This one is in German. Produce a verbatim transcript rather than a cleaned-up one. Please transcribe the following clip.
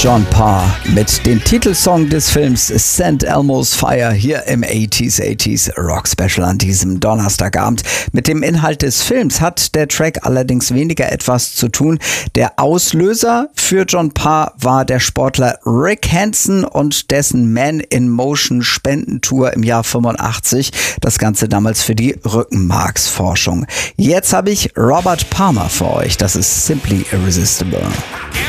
John Parr mit dem Titelsong des Films Saint Elmo's Fire hier im achtziger achtziger Rock Special an diesem Donnerstagabend. Mit dem Inhalt des Films hat der Track allerdings weniger etwas zu tun. Der Auslöser für John Parr war der Sportler Rick Hansen und dessen Man in Motion Spendentour im Jahr fünfundachtzig. Das Ganze damals für die Rückenmarksforschung. Jetzt habe ich Robert Palmer für euch. Das ist Simply Irresistible.